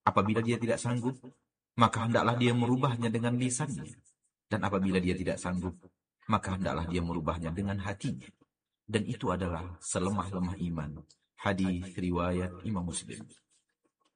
Apabila dia tidak sanggup, maka hendaklah dia merubahnya dengan lisannya. Dan apabila dia tidak sanggup, maka hendaklah dia merubahnya dengan hatinya. Dan itu adalah selemah-lemah iman. Hadis riwayat Imam Muslim.